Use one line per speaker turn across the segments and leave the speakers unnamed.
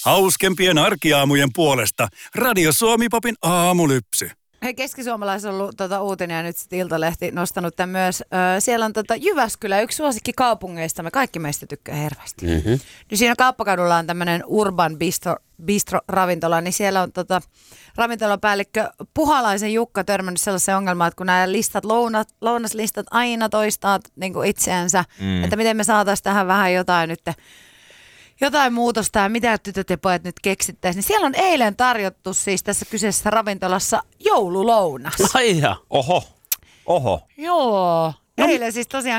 Hauskempien arkiaamujen puolesta Radio Suomi-popin aamulypsy.
Hei, Keski-Suomalaisessa on ollut uutinen ja nyt sitten Iltalehti nostanut tämän myös. Siellä on Jyväskylä, yksi suosikki kaupungeista. Me kaikki meistä tykkää hirveästi. Mm-hmm. Niin siinä Kauppakadulla on tämmöinen Urban Bistro-ravintola, niin siellä on ravintolapäällikkö Puhalaisen Jukka törmännyt sellaiseen ongelmaan, että kun nämä lounaslistat aina toistaa niin kuin itseänsä, että miten me saataisiin tähän vähän jotain muutosta ja mitä tytöt ja pojat nyt keksittäisiin. Niin siellä on eilen tarjottu siis tässä kyseisessä ravintolassa joululounas.
Ai ja. Oho.
Joo. Eilen siis tosiaan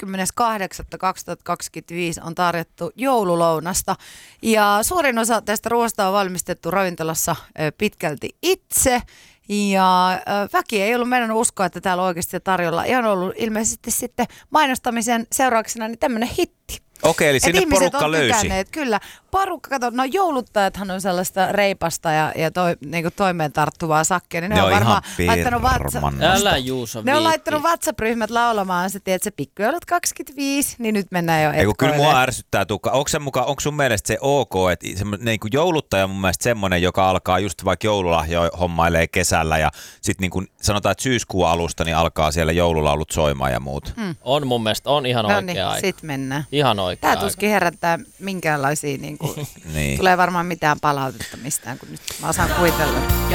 28.2025 on tarjottu joululounasta. Ja suurin osa tästä ruoasta on valmistettu ravintolassa pitkälti itse. Ja väki ei ollut meidän uskoa, että täällä oikeasti tarjolla. Ja on ollut ilmeisesti sitten mainostamisen seurauksena niin tämmöinen hitti.
Okei, eli sinne porukka löysi.
Tykänneet, kyllä. Porukka, kato, no jouluttajathan on sellaista reipasta ja niinku toimeen tarttuvaa sakkia. Niin ne on varmaan laittanut
Ne
on laittanut WhatsApp-ryhmät laulamaan, se tiedät, se pikkujoulut 25, niin nyt mennään jo etkoille.
Kyllä mua ärsyttää, Tuukka. Onko sun mielestä se ok, että niin jouluttaja on mun mielestä semmoinen, joka alkaa just vaikka joululahjoja hommailee kesällä ja sitten niin kuin sanotaan, että syyskuun alusta niin alkaa siellä joululaulut soimaan ja muut.
On mun mielestä, on ihan oikea
niin,
aika.
Sit mennään.
Ihan oikea
Tää
aika.
tuskin herättää minkäänlaisia, niin. Tulee varmaan mitään palautetta mistään, kun nyt mä osaan kuvitella.